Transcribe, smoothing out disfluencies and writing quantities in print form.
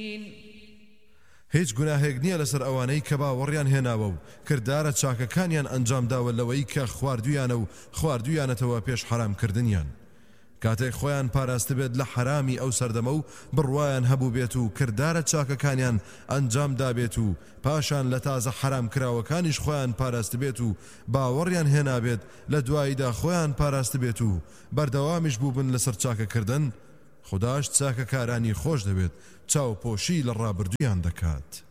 هیچ گوناهێک نییە لەسەر ئەوانەی کە باوەڕیان هێناوە و کردارە چاکەکانیان ئەنجامداوە لەوەی کە خواردویانە و خواردویانەتەوە پێش حرامکردنیان. کاتێک خۆیان پاراست بێت لە حرامی ئەو سەردەمە و بڕوایان هەبوو بێت و کردارە چاکەکانیان ئەنجامدا بێت و پاشان لە تازە حرام کراوەکانیش خۆیان پاراست بێت و باوەڕیان هێنابێت لە دواییدا خۆیان پاراست بێت و بەردەوامیش بووبن لەسەر چاکەکردن، خوداش چاکەکارانی خۆش دەبێت چاوپۆشی لە ڕابردویان دەکات.